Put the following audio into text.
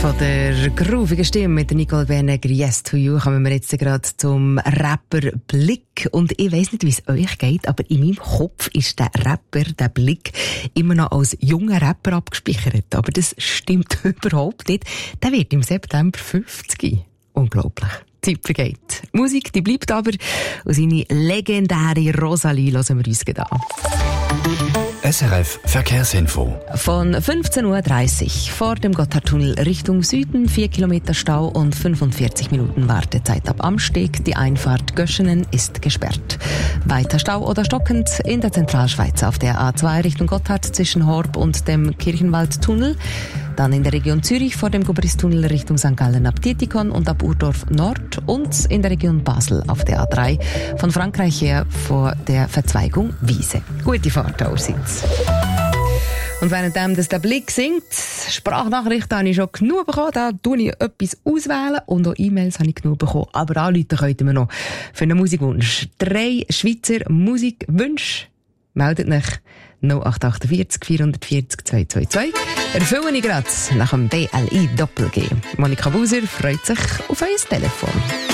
Von der groovigen Stimme mit der Nicole Berneger, Yes to You, kommen wir jetzt gerade zum Rapper Blick. Und ich weiss nicht, wie es euch geht, aber in meinem Kopf ist der Rapper, der Blick, immer noch als junger Rapper abgespeichert. Aber das stimmt überhaupt nicht. Der wird im September 50. Unglaublich. Die Zeit vergeht. Musik, die bleibt aber. Und seine legendäre Rosalie hören wir uns gerade an. SRF Verkehrsinfo. Von 15.30 Uhr vor dem Gotthardtunnel Richtung Süden 4 Kilometer Stau und 45 Minuten Wartezeit ab Amsteg. Die Einfahrt Göschenen ist gesperrt. Weiter Stau oder stockend in der Zentralschweiz auf der A2 Richtung Gotthard zwischen Horb und dem Kirchenwaldtunnel. Dann in der Region Zürich vor dem Gubristunnel Richtung St. Gallen ab Dietikon und ab Urdorf Nord und in der Region Basel auf der A3 von Frankreich her vor der Verzweigung Wiese. Gute Fahrt allerseits. Und währenddem der Blick singt, Sprachnachrichten habe ich schon genug bekommen, da tue ich etwas auswählen und auch E-Mails habe ich genug bekommen. Aber anrufen könnten wir noch für einen Musikwunsch. 3 Schweizer Musikwünsche. Meldet euch 0848 440 222. Erfülle ich gerade nach dem BLI Doppel-G. Monika Buser freut sich auf euer Telefon.